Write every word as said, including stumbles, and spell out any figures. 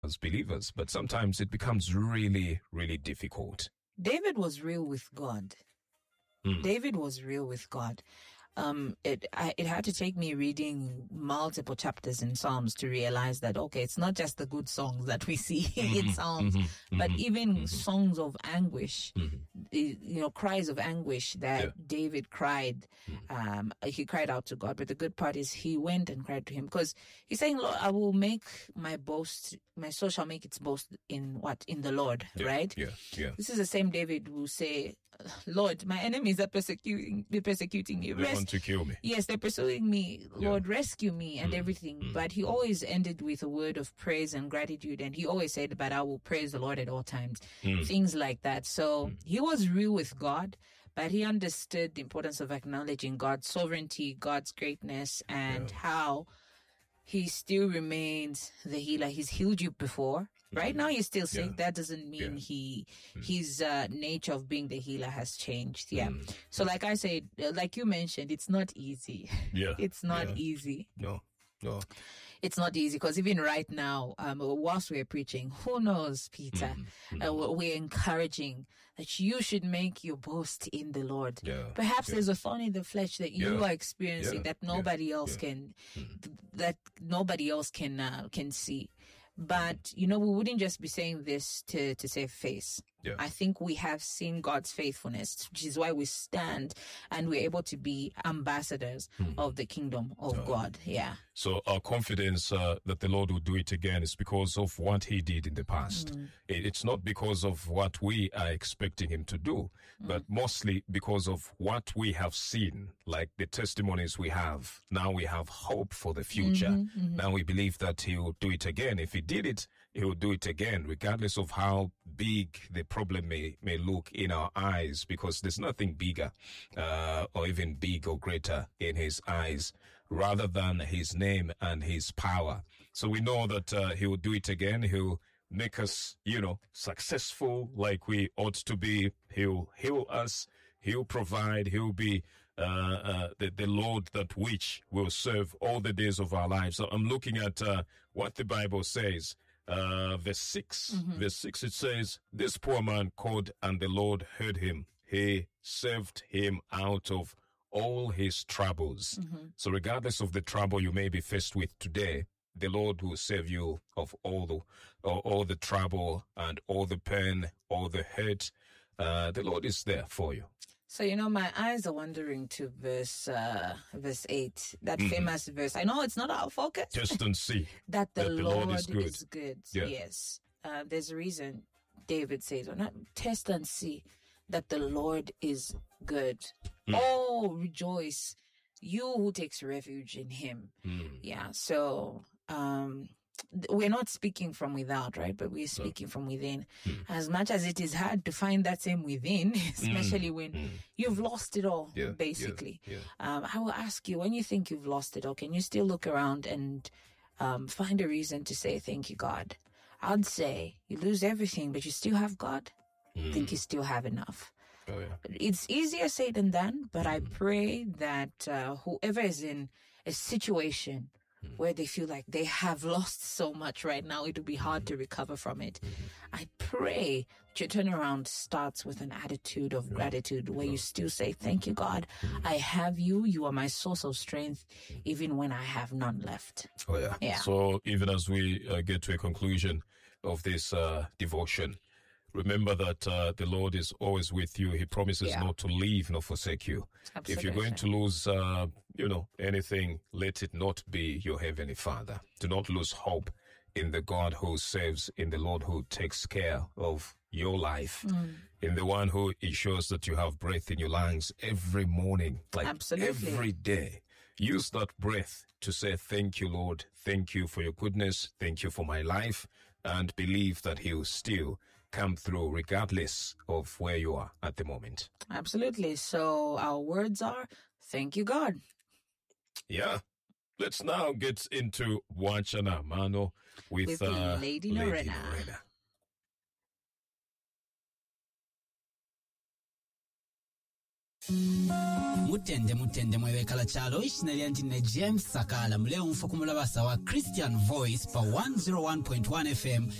as believers, but sometimes it becomes really, really difficult. David was real with God. Mm. David was real with God. Um, it I, it had to take me reading multiple chapters in Psalms to realize that, okay, it's not just the good songs that we see mm-hmm, in Psalms, mm-hmm, but mm-hmm, even mm-hmm. songs of anguish, mm-hmm. you know, cries of anguish that yeah. David cried. Mm-hmm. Um, he cried out to God. But the good part is he went and cried to him, because he's saying, Lord, I will make my boast, my soul shall make its boast in what? In the Lord, yeah, right? Yeah, yeah. This is the same David who say, Lord, my enemies are persecuting, they're persecuting me. They want to kill me. Yes, they're pursuing me. Lord, yeah. rescue me and mm. everything. Mm. But he always ended with a word of praise and gratitude. And he always said, but I will praise the Lord at all times. Mm. Things like that. So mm. he was real with God, but he understood the importance of acknowledging God's sovereignty, God's greatness, and yeah. how he still remains the healer. He's healed you before. Right now you're still sick. Yeah. That doesn't mean yeah. he mm. his uh, nature of being the healer has changed. Yeah. Mm. So like I said, like you mentioned, it's not easy. Yeah. It's not yeah. easy. No. No. It's not easy, because even right now, um, whilst we're preaching, who knows, Peter, mm-hmm. uh, we're encouraging that you should make your boast in the Lord. Yeah. Perhaps yeah. there's a thorn in the flesh that you yeah. are experiencing yeah. that nobody yeah. else yeah. can, mm-hmm. that nobody else can uh, can see. But, you know, we wouldn't just be saying this to, to save face. Yeah. I think we have seen God's faithfulness, which is why we stand and we're able to be ambassadors mm. of the kingdom of uh, God. Yeah. So our confidence uh, that the Lord will do it again is because of what he did in the past. Mm. It's not because of what we are expecting him to do, mm. but mostly because of what we have seen, like the testimonies we have. Now we have hope for the future. Mm-hmm, mm-hmm. Now we believe that he will do it again. If he did it, he will do it again, regardless of how big the problem may, may look in our eyes, because there's nothing bigger, uh, or even big or greater in his eyes, rather than his name and his power. So we know that, uh, he will do it again. He'll make us, you know, successful like we ought to be. He'll heal us. He'll provide. He'll be, uh, uh, the, the Lord that which will serve all the days of our lives. So I'm looking at, uh, what the Bible says. Uh, verse six, mm-hmm. verse six, it says, this poor man called and the Lord heard him. He saved him out of all his troubles. Mm-hmm. So regardless of the trouble you may be faced with today, the Lord will save you of all the, all, all the trouble and all the pain, all the hurt. Uh, the Lord is there for you. So, you know, my eyes are wandering to verse uh, verse eight, that mm-hmm. famous verse. I know it's not our focus. Test and see that the, that the Lord, Lord is good. Is good. Yeah. Yes. Uh, there's a reason David says, or not, test and see that the Lord is good. Mm. Oh, rejoice, you who takes refuge in him. Mm. Yeah. So, um, we're not speaking from without, right? But we're speaking no. from within. Mm. As much as it is hard to find that same within, especially mm. when mm. you've lost it all, yeah. basically. Yeah. Yeah. Um, I will ask you, when you think you've lost it all, can you still look around and um, find a reason to say, thank you, God? I'd say you lose everything, but you still have God. Mm. I think you still have enough. Oh, yeah. It's easier said than done, but mm. I pray that uh, whoever is in a situation Mm. where they feel like they have lost so much right now, it will be hard to recover from it. Mm-hmm. I pray that your turnaround starts with an attitude of yeah. gratitude, where yeah. you still say, thank you, God. Mm. I have you. You are my source of strength, even when I have none left. Oh, yeah. yeah. So even as we uh, get to a conclusion of this uh, devotion, remember that uh, the Lord is always with you. He promises yeah. not to leave nor forsake you. Absolutely. If you're going to lose, uh, you know, anything, let it not be your Heavenly Father. Do not lose hope in the God who saves, in the Lord who takes care of your life, mm. in the one who ensures that you have breath in your lungs every morning, like Absolutely. every day. Use that breath to say, thank you, Lord. Thank you for your goodness. Thank you for my life. And believe that he will still come through regardless of where you are at the moment. Absolutely. So our words are, thank you, God. Yeah. Let's now get into Wachana Mano with, with uh, Lady, Lady Lorena. Lorena. Mutende mutende mwewekala chalo ishinali antine James Sakala mleo mfukumula basa wa Christian Voice pa one oh one point one F M